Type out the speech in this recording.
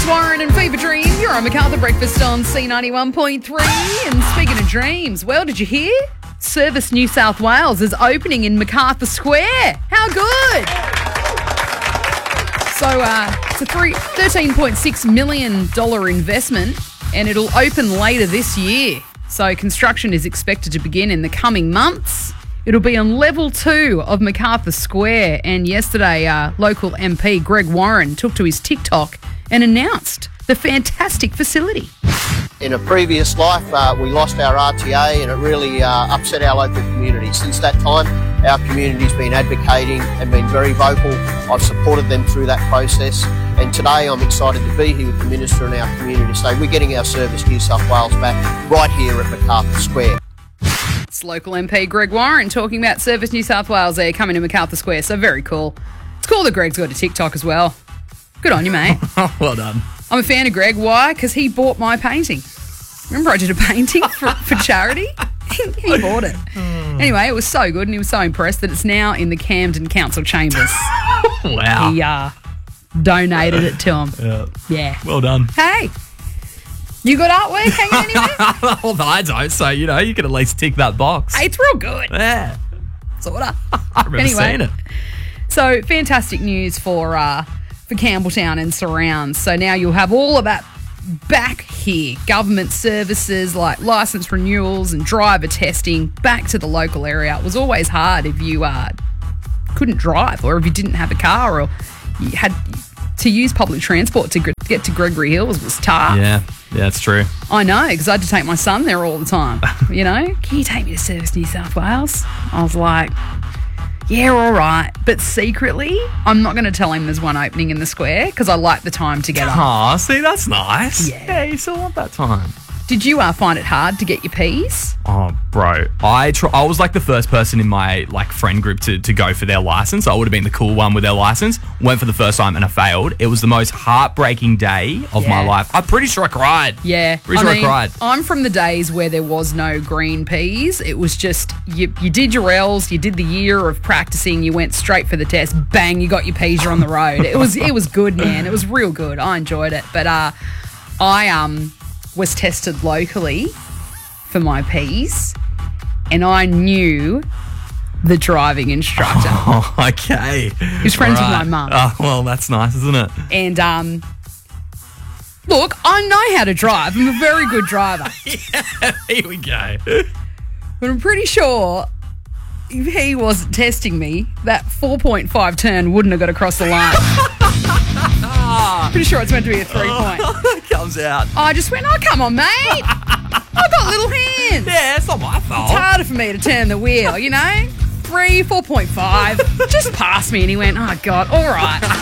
It's Warren and Fever Dream. You're on MacArthur Breakfast on C91.3. And speaking of dreams, well, did you hear? Service New South Wales is opening in MacArthur Square. How good! So it's a $13.6 million investment and it'll open later this year. So construction is expected to begin in the coming months. It'll be on level 2 of MacArthur Square. And yesterday, local MP Greg Warren took to his TikTok and announced the fantastic facility. In a previous life, we lost our RTA and it really upset our local community. Since that time, our community's been advocating and been very vocal. I've supported them through that process. And today I'm excited to be here with the Minister and our community to say we're getting our Service New South Wales back right here at MacArthur Square. It's local MP Greg Warren talking about Service New South Wales there coming to MacArthur Square. So very cool. It's cool that Greg's got a TikTok as well. Good on you, mate. Well done. I'm a fan of Greg. Why? Because he bought my painting. Remember I did a painting for charity? He bought it. Anyway, it was so good and he was so impressed that it's now in the Camden Council chambers. Wow. He donated it to him. Yeah. Well done. Hey, you got artwork hanging anywhere? Well, I don't, so, you can at least tick that box. Hey, it's real good. Yeah. Sorta. I remember seeing it. So, fantastic news for Campbelltown and surrounds. So now you'll have all of that back here. Government services like licence renewals and driver testing back to the local area. It was always hard if you couldn't drive or if you didn't have a car or you had to use public transport to get to Gregory Hills was tough. Yeah, that's true. I know, because I had to take my son there all the time. Can you take me to Service New South Wales? I was like, yeah, all right. But secretly, I'm not going to tell him there's one opening in the square because I like the time together. Oh, see, that's nice. Yeah. You still want that time. Did you find it hard to get your P's? Oh, bro. I was like the first person in my friend group to go for their license. I would have been the cool one with their license. Went for the first time and I failed. It was the most heartbreaking day of my life. I'm pretty sure I cried. Yeah. I cried. I'm from the days where there was no green P's. It was just, you did your L's, you did the year of practicing, you went straight for the test, bang, you got your P's, you're on the road. It was good, man. It was real good. I enjoyed it. But I was tested locally for my P's and I knew the driving instructor. Oh, okay. He's friends with my mum. Oh, well, that's nice, isn't it? And look, I know how to drive. I'm a very good driver. Yeah, here we go. But I'm pretty sure if he wasn't testing me, that 4.5 turn wouldn't have got across the line. Pretty sure it's meant to be a 3-point. It comes out. I just went, oh, come on, mate. I've got little hands. Yeah, it's not my fault. It's harder for me to turn the wheel, 4.5. Just pass me. And he went, oh, God, all right.